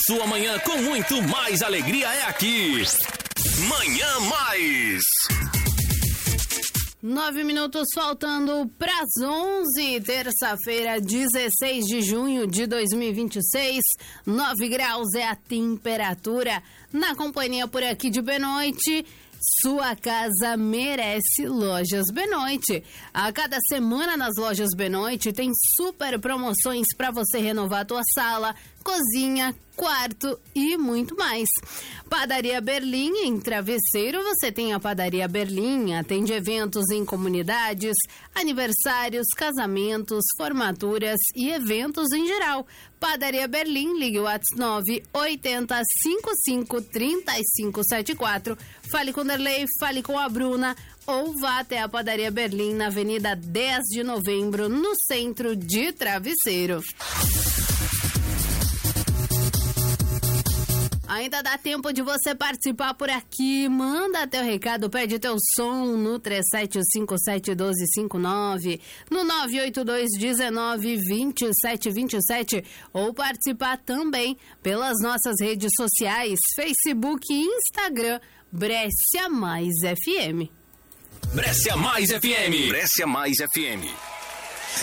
sua manhã com muito mais alegria é aqui. Manhã Mais. 9 minutos faltando para as 11, terça-feira, 16 de junho de 2026. 9 graus é a temperatura. Na companhia por aqui de Benoite. Sua casa merece Lojas Benoite. A cada semana nas Lojas Benoite tem super promoções para você renovar a tua sala, cozinha, quarto e muito mais. Padaria Berlim, em Travesseiro você tem a Padaria Berlim, atende eventos em comunidades, aniversários, casamentos, formaturas e eventos em geral. Padaria Berlim, ligue o WhatsApp 980553574, fale com o Derlei, fale com a Bruna ou vá até a Padaria Berlim na Avenida 10 de Novembro, no centro de Travesseiro. Ainda dá tempo de você participar por aqui. Manda teu recado, pede teu som no 37571259, no 982192727 ou participar também pelas nossas redes sociais, Facebook e Instagram, Brescia Mais FM. Brescia Mais FM. Brescia Mais FM.